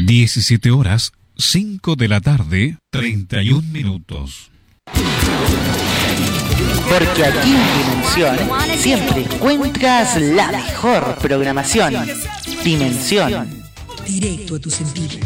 17 horas, 5 de la tarde, 31 minutos. Porque aquí en Dimensión siempre encuentras la mejor programación. Dimensión. Directo a tus sentidos.